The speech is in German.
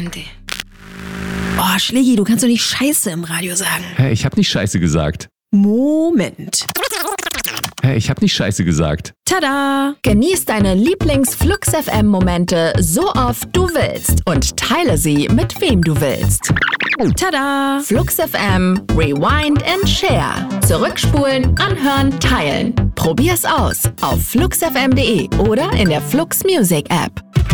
Mann, ey. Oh, Schlägi, du kannst doch nicht Scheiße im Radio sagen. Hä, ich hab nicht Scheiße gesagt. Moment. Hä, ich hab nicht Scheiße gesagt. Tada! Genieß deine Lieblings-Flux-FM-Momente so oft du willst und teile sie mit wem du willst. Tada! Flux FM, Rewind and Share. Zurückspulen, anhören, teilen. Probier's aus auf fluxfm.de oder in der Flux Music App.